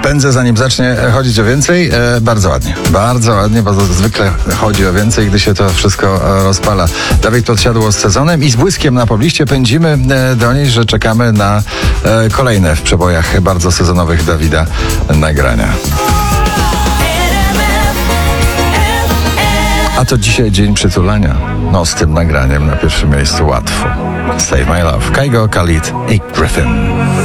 Pędzę zanim zacznie chodzić o więcej. Bardzo ładnie, bo zwykle chodzi o więcej, gdy się to wszystko rozpala. Dawid Podsiadło z sezonem i z błyskiem na pobliście pędzimy do niej, że czekamy na kolejne w przebojach bardzo sezonowych Dawida nagrania. A to dzisiaj dzień przytulania. No z tym nagraniem na pierwszym miejscu łatwo. Save My Love, Kygo, Khalid i Griffin.